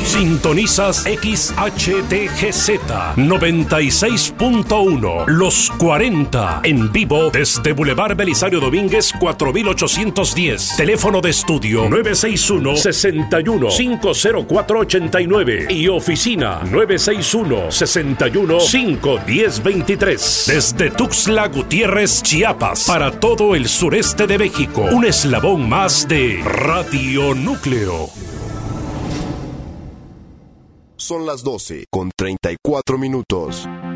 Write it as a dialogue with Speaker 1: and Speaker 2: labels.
Speaker 1: Sintonizas XHTGZ 96.1 Los 40 en vivo desde Boulevard Belisario Domínguez 4810. Teléfono de estudio 961-61-50489 y oficina 961-61-51023. Desde Tuxtla Gutiérrez, Chiapas, para todo el sureste de México. Un eslabón más de Radio Núcleo.
Speaker 2: Son las 12:34.